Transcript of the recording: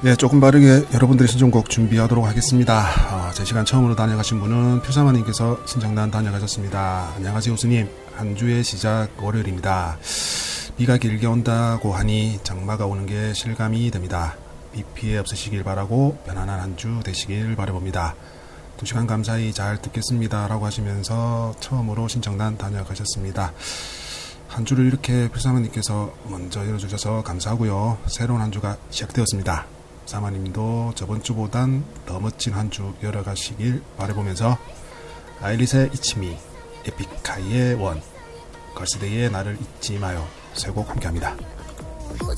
네, 조금 빠르게 여러분들의 신청곡 준비하도록 하겠습니다. 제 시간 처음으로 다녀가신 분은 표사마님께서 신청단 다녀가셨습니다. 안녕하세요, 호수님. 한 주의 시작 월요일입니다. 비가 길게 온다고 하니 장마가 오는 게 실감이 됩니다. 비 피해 없으시길 바라고 편안한 한 주 되시길 바라봅니다. 2시간 감사히 잘 듣겠습니다. 라고 하시면서 처음으로 신청단 다녀가셨습니다. 한 주를 이렇게 표사마님께서 먼저 열어주셔서 감사하고요. 새로운 한 주가 시작되었습니다. 사마님도 저번 주보단 더 멋진 한 주 열어가시길 바라보면서 아일릿의 이치미, 에픽하이의 원, 걸스데이의 나를 잊지 마요. 세 곡 함께합니다.